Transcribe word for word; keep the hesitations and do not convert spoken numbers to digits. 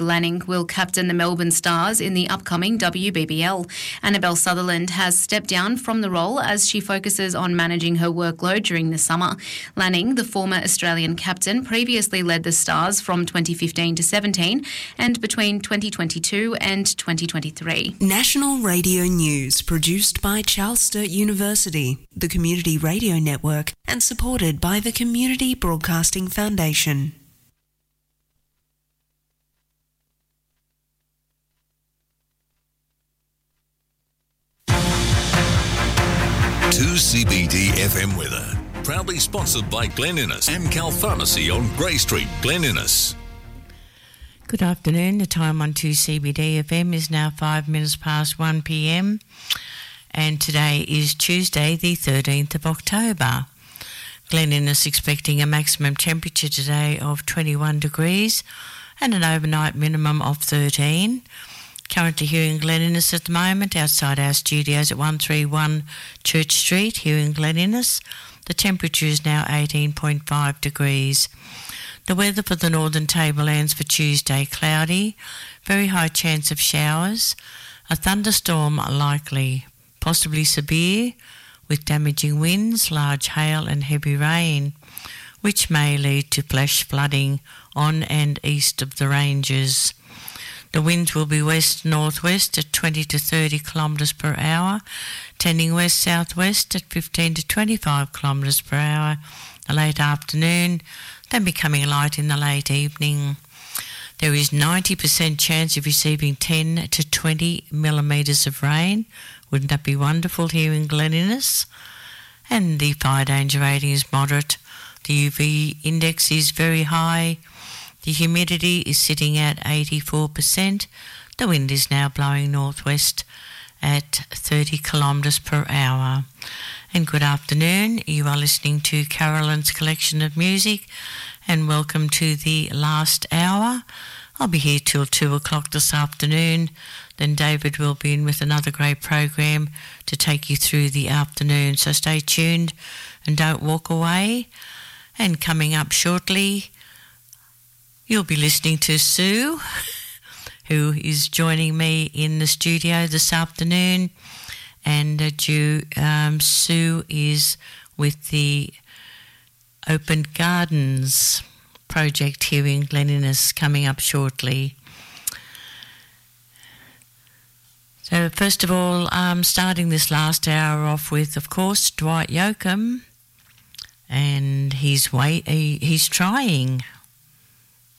Lanning will captain the Melbourne Stars in the upcoming W B B L. Annabelle Sutherland has stepped down from the role as she focuses on managing her workload during the summer. Lanning, the former Australian captain, previously led the Stars from twenty fifteen to seventeen and between twenty twenty-two and twenty twenty-three. National Radio News, produced by Charles Sturt University, the Community Radio Network, and supported by the Community Broadcasting Foundation. two C B D F M weather. Proudly sponsored by Glen Innes, Amcal Pharmacy on Grey Street, Glen Innes. Good afternoon. The time on two C B D F M is now five minutes past one p m and today is Tuesday the thirteenth of October. Glen Innes expecting a maximum temperature today of twenty-one degrees and an overnight minimum of thirteen. Currently here in Glen Innes at the moment, outside our studios at one thirty-one Church Street, here in Glen Innes. The temperature is now eighteen point five degrees. The weather for the Northern Tablelands for Tuesday, cloudy, very high chance of showers, a thunderstorm likely, possibly severe, with damaging winds, large hail and heavy rain, which may lead to flash flooding on and east of the ranges. The winds will be west-northwest at twenty to thirty kilometres per hour, tending west-southwest at fifteen to twenty-five kilometres per hour the late afternoon, then becoming light in the late evening. There is ninety percent chance of receiving ten to twenty millimetres of rain. Wouldn't that be wonderful here in Glen Innes? And the fire danger rating is moderate. The U V index is very high. The humidity is sitting at eighty-four percent. The wind is now blowing northwest at thirty kilometres per hour. And good afternoon. You are listening to Carolyn's Collection of Music, and welcome to the last hour. I'll be here till two o'clock this afternoon. Then David will be in with another great program to take you through the afternoon. So stay tuned and don't walk away. And coming up shortly, you'll be listening to Sue, who is joining me in the studio this afternoon. And uh, Ju, um, Sue is with the Open Gardens project here in Glen Innes, coming up shortly. So first of all, um, starting this last hour off with, of course, Dwight Yoakam, and he's, wait, he, he's trying.